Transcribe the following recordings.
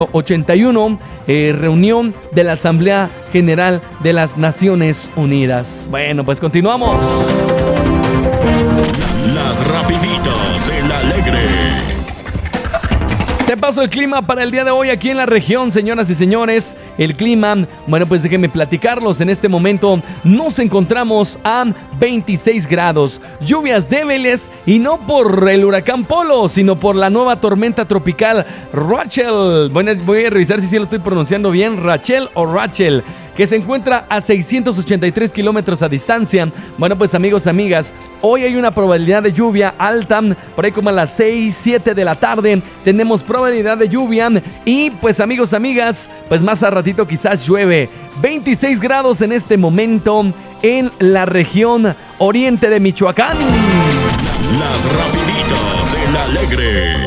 81, reunión de la Asamblea General de las Naciones Unidas. Bueno, pues continuamos. Las rapiditas del Alegre. Te paso el clima para el día de hoy aquí en la región, señoras y señores. El clima, bueno, pues déjenme platicarlos. En este momento nos encontramos a 26 grados. Lluvias débiles y no por el huracán Polo, sino por la nueva tormenta tropical Rachel. Bueno, voy a revisar si lo estoy pronunciando bien, Rachel o Rachel, que se encuentra a 683 kilómetros a distancia. Bueno, pues amigos, amigas, hoy hay una probabilidad de lluvia alta, por ahí como a las 6, 7 de la tarde, tenemos probabilidad de lluvia y pues amigos, amigas, pues más a ratito quizás llueve. 26 grados en este momento en la región oriente de Michoacán. Las rapiditas del Alegre.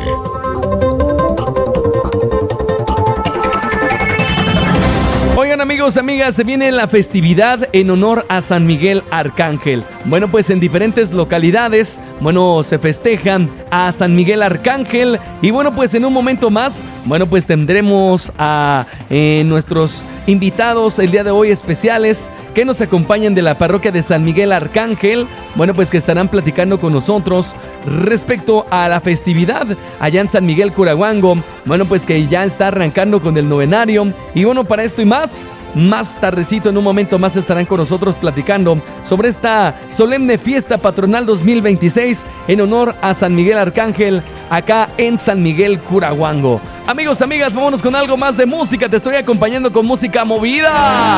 Oigan amigos, amigas, se viene la festividad en honor a San Miguel Arcángel. Bueno, pues en diferentes localidades, bueno, se festejan a San Miguel Arcángel. Y bueno, pues en un momento más, bueno, pues tendremos a nuestros invitados el día de hoy especiales que nos acompañan de la parroquia de San Miguel Arcángel. Bueno, pues que estarán platicando con nosotros respecto a la festividad allá en San Miguel Curahuango. Bueno, pues que ya está arrancando con el novenario. Y bueno, para esto y más tardecito, en un momento más, estarán con nosotros platicando sobre esta solemne fiesta patronal 2026 en honor a San Miguel Arcángel acá en San Miguel Curahuango. Amigos, amigas, vámonos con algo más de música. Te estoy acompañando con música movida.